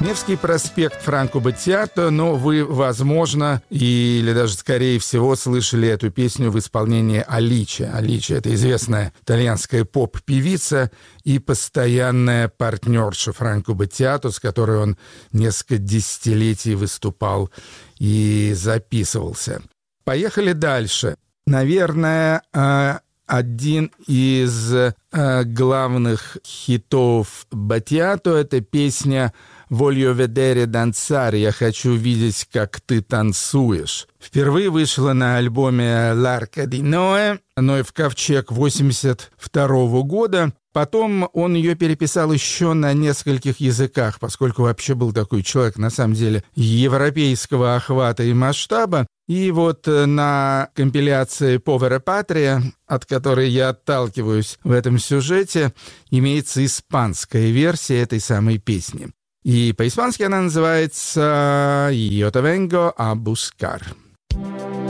Невский проспект Франко Баттиато, но вы, возможно, или даже скорее всего, слышали эту песню в исполнении Аличи. Аличи — это известная итальянская поп-певица и постоянная партнерша Франко Баттиато, с которой он несколько десятилетий выступал и записывался. Поехали дальше. Наверное, один из главных хитов Баттиато — это песня «Voglio vedere danzare», «Я хочу видеть, как ты танцуешь». Впервые вышла на альбоме «L'Arca di Noè», «Ноев ковчег» 1982 года. Потом он ее переписал еще на нескольких языках, поскольку вообще был такой человек, на самом деле, европейского охвата и масштаба. И вот на компиляции «Povera Patria», от которой я отталкиваюсь в этом сюжете, имеется испанская версия этой самой песни. И по-испански она называется «Yo te vengo a buscar».